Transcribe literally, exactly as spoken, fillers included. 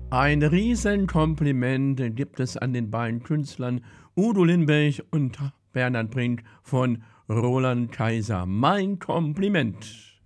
Ein Riesenkompliment gibt es an den beiden Künstlern Udo Lindenberg und Bernhard Brink von Roland Kaiser. Mein Kompliment.